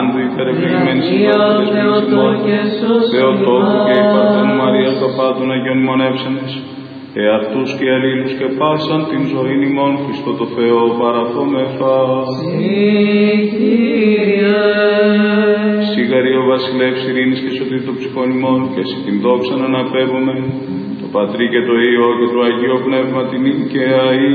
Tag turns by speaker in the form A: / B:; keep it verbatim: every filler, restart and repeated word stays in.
A: Πάντου υπερευλογημένης Θεότοκ Θεοτόκου και η Παρθένου Μαρίας το πάντων Αγιών μονεύσανες, εαυτούς και αλλήλους και πάσαν την ζωήν ημών Χριστό το Θεό παραθόμεθα. Σιγαρή ο βασιλεύς ειρήνης και σωτήρ των ψυχών ημών, και εσύ την δόξα να αναπέμπουμε, το Πατρί και το Υιό και το Αγίο Πνεύμα την και αεί